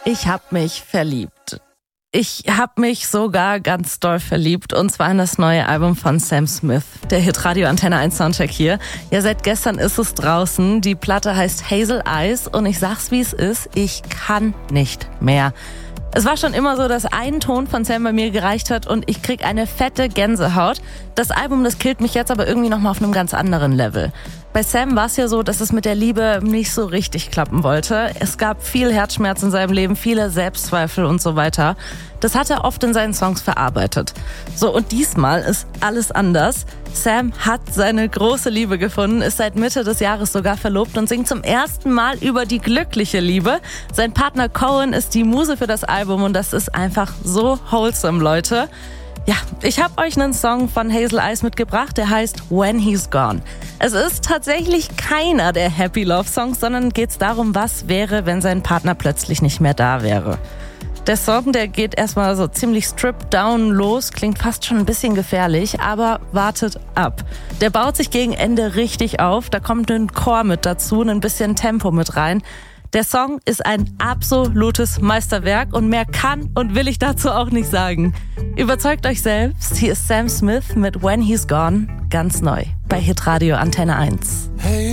Ich hab mich verliebt. Ich hab mich sogar ganz doll verliebt, und zwar in das neue Album von Sam Smith. Der Hitradio Antenne 1 Soundcheck hier. Ja, seit gestern ist es draußen. Die Platte heißt Hazel Eyes und ich sag's wie es ist, ich kann nicht mehr. Es war schon immer so, dass ein Ton von Sam bei mir gereicht hat und ich krieg eine fette Gänsehaut. Das Album, das killt mich jetzt aber irgendwie nochmal auf einem ganz anderen Level. Bei Sam war es ja so, dass es mit der Liebe nicht so richtig klappen wollte. Es gab viel Herzschmerz in seinem Leben, viele Selbstzweifel und so weiter. Das hat er oft in seinen Songs verarbeitet. So, und diesmal ist alles anders. Sam hat seine große Liebe gefunden, ist seit Mitte des Jahres sogar verlobt und singt zum ersten Mal über die glückliche Liebe. Sein Partner Cohen ist die Muse für das Album und das ist einfach so wholesome, Leute. Ja, ich habe euch einen Song von Hazel Eyes mitgebracht, der heißt When He's Gone. Es ist tatsächlich keiner der Happy Love Songs, sondern geht's darum, was wäre, wenn sein Partner plötzlich nicht mehr da wäre. Der Song, der geht erstmal so ziemlich stripped down los, klingt fast schon ein bisschen gefährlich, aber wartet ab. Der baut sich gegen Ende richtig auf, da kommt ein Chor mit dazu, ein bisschen Tempo mit rein. Der Song ist ein absolutes Meisterwerk und mehr kann und will ich dazu auch nicht sagen. Überzeugt euch selbst, hier ist Sam Smith mit When He's Gone, ganz neu bei Hitradio Antenne 1. Hey.